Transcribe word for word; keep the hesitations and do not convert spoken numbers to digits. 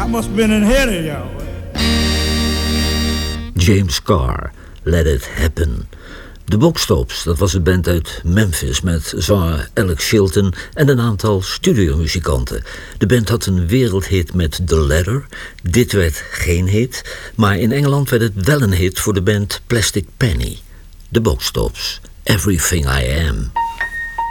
must have been ahead of y'all. James Carr, Let It Happen. De Boxtops, dat was een band uit Memphis met zanger Alex Chilton en een aantal studiomuzikanten. De band had een wereldhit met The Ladder. Dit werd geen hit, maar in Engeland werd het wel een hit voor de band Plastic Penny. De Boxtops, Everything I Am.